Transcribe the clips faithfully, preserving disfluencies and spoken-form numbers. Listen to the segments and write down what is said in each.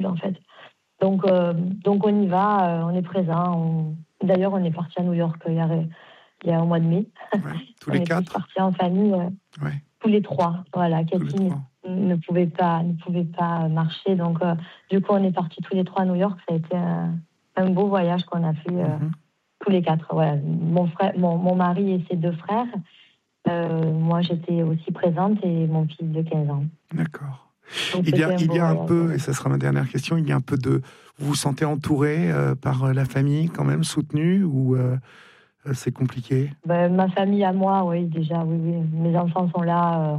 en fait. Donc, euh, donc on y va, euh, on est présent. On... D'ailleurs, on est parti à New York il y a, il y a un mois de mai. Ouais, tous on les est quatre. partis en famille, euh, ouais. tous les trois. Voilà, Cathy ne, ne pouvait pas, ne pouvait pas marcher, donc euh, du coup, on est partis tous les trois à New York. Ça a été un, un beau voyage qu'on a fait euh, mm-hmm. tous les quatre. Voilà. Mon frère, mon, mon mari et ses deux frères. Euh, moi, j'étais aussi présente et mon fils de quinze ans. D'accord. Donc, il y a, il y a un peu, et ça sera ma dernière question, il y a un peu de... Vous vous sentez entouré euh, par la famille, quand même, soutenu, ou euh, c'est compliqué? Ben, ma famille à moi, oui, déjà, oui, oui. Mes enfants sont là. Euh,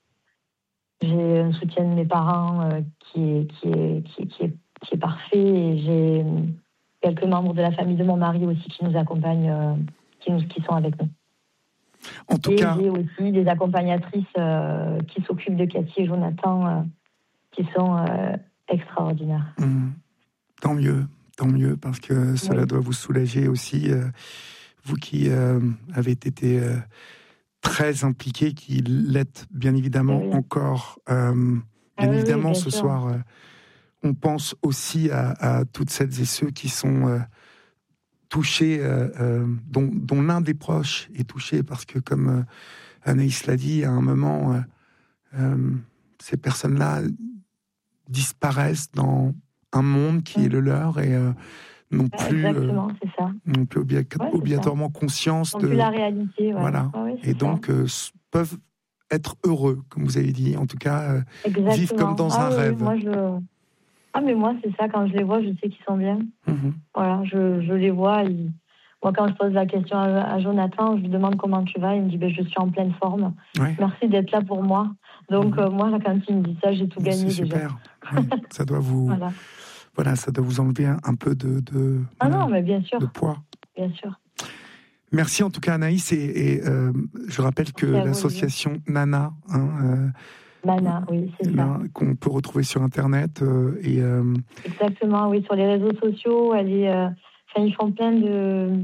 j'ai un soutien de mes parents euh, qui, est, qui, est, qui, est, qui, est, qui est parfait. Et j'ai quelques membres de la famille de mon mari aussi qui nous accompagnent, euh, qui, nous, qui sont avec nous. En tout et cas... j'ai aussi des accompagnatrices euh, qui s'occupent de Cathy et Jonathan, euh, qui sont euh, extraordinaires. Mmh. Tant mieux, tant mieux, parce que cela oui. doit vous soulager aussi, euh, vous qui euh, avez été euh, très impliqués, qui l'êtes bien évidemment oui. encore. Euh, bien ah, oui, évidemment, oui, bien ce sûr. soir, euh, on pense aussi à, à toutes celles et ceux qui sont euh, touchés, euh, euh, dont, dont l'un des proches est touché, parce que comme euh, Anaïs l'a dit, à un moment, euh, euh, ces personnes-là disparaissent dans un monde qui mmh. est le leur et euh, n'ont plus, Exactement, euh, c'est ça. n'ont plus obli- ouais, obligatoirement ça. conscience non de plus la réalité. Ouais. Voilà. Ouais, ouais, et donc euh, peuvent être heureux, comme vous avez dit, en tout cas, euh, vivre comme dans ah, un oui, rêve. Moi, je... Ah, mais moi, c'est ça, quand je les vois, je sais qu'ils sont bien. Mmh. Voilà, je, je les vois. Ils... Moi, quand je pose la question à, à Jonathan, je lui demande comment tu vas. Il me dit ben, je suis en pleine forme. Ouais. Merci d'être là pour moi. Donc, mmh. euh, moi, quand il me dit ça, j'ai tout c'est gagné super. déjà. Oui, ça doit vous. voilà. voilà, ça doit vous enlever un, un peu de, de, ah voilà, non, mais bien sûr. de poids. Bien sûr. Merci en tout cas, Anaïs. Et, et euh, je rappelle que Merci l'association vous, Nana. Hein, euh, Nana, oui, c'est là, ça. Qu'on peut retrouver sur Internet. Euh, et, euh... Exactement, oui, sur les réseaux sociaux. Elle est, euh, enfin, ils font plein de.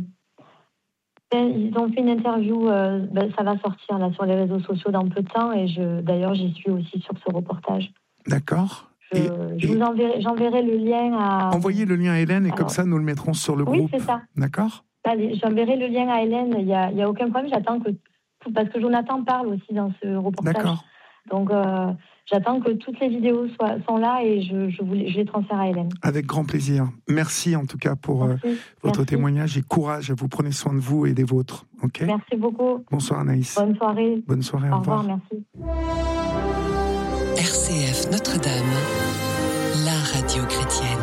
Ils ont fait une interview, euh, ben, ça va sortir là sur les réseaux sociaux dans peu de temps. Et je, d'ailleurs, j'y suis aussi sur ce reportage. D'accord. Je, et, je et... vous enverrai, j'enverrai le lien à. Envoyez le lien à Hélène et Alors... comme ça, nous le mettrons sur le oui, groupe. Oui, c'est ça. D'accord. Allez, j'enverrai le lien à Hélène. Il n'y a, y a aucun problème. J'attends que. Parce que Jonathan parle aussi dans ce reportage. D'accord. Donc, euh, j'attends que toutes les vidéos soient, sont là et je, je, vous les, je les transfère à Hélène. Avec grand plaisir. Merci en tout cas pour euh, votre Merci. témoignage et courage. Vous prenez soin de vous et des vôtres. Okay. Merci beaucoup. Bonsoir Anaïs. Bonne soirée. Bonne soirée. Au, au revoir. revoir. Merci. R C F Notre-Dame, la radio chrétienne.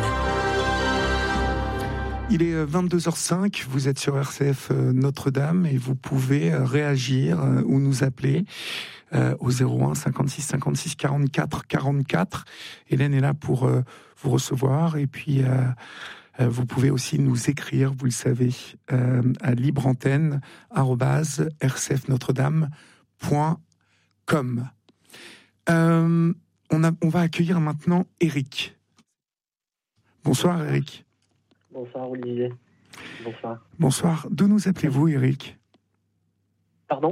Il est vingt-deux heures cinq, vous êtes sur R C F Notre-Dame et vous pouvez réagir ou nous appeler au zéro un cinquante-six cinquante-six quarante-quatre quarante-quatre. Hélène est là pour vous recevoir et puis vous pouvez aussi nous écrire, vous le savez, à libreantenne arobase r c f notre dame point com. Euh, on, a, on va accueillir maintenant Eric. Bonsoir Eric. Bonsoir Olivier. Bonsoir. Bonsoir. D'où nous appelez-vous, Eric ? Pardon ?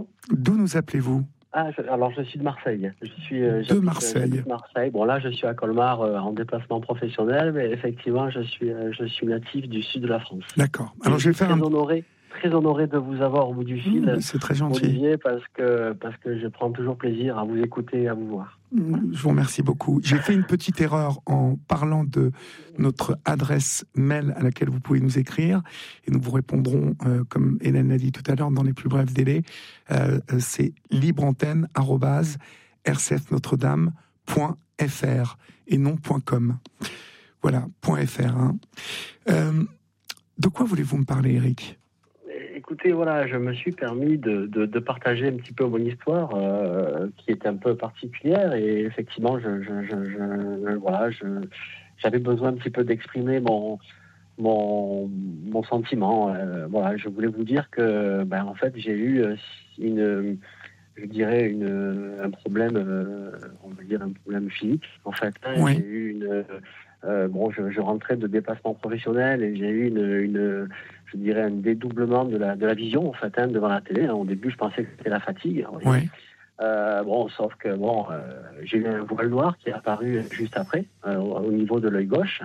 D'où nous appelez-vous ? Ah, je, alors je suis de Marseille. Je suis euh, de Marseille. Marseille. Bon là, je suis à Colmar euh, en déplacement professionnel, mais effectivement, je suis euh, je suis natif du sud de la France. D'accord. Alors Et je vais faire très un. honoré, très honoré de vous avoir au bout du fil. Mmh, c'est très gentil. Olivier, parce que parce que je prends toujours plaisir à vous écouter et à vous voir. Je vous remercie beaucoup. J'ai fait une petite erreur en parlant de notre adresse mail à laquelle vous pouvez nous écrire et nous vous répondrons, euh, comme Hélène l'a dit tout à l'heure, dans les plus brefs délais. Euh, c'est libreantenne arobase r c f notre dame point f r et non .com. Voilà, .fr. Hein. Euh, de quoi voulez-vous me parler, Eric ? Écoutez, voilà, je me suis permis de, de, de partager un petit peu mon histoire euh, qui est un peu particulière et effectivement, je, je, je, je, voilà, je, j'avais besoin un petit peu d'exprimer mon, mon, mon sentiment. Euh, voilà, je voulais vous dire que, ben, en fait, j'ai eu une, je dirais, une, un problème, euh, on va dire un problème physique. En fait, hein, oui. J'ai eu une, euh, bon, je, je rentrais de déplacement professionnel et j'ai eu une, une je dirais un dédoublement de la, de la vision en fait, hein, devant la télé. Au début, je pensais que c'était la fatigue. Oui. Euh, bon, sauf que bon, euh, j'ai eu un voile noir qui est apparu juste après, euh, au, au niveau de l'œil gauche.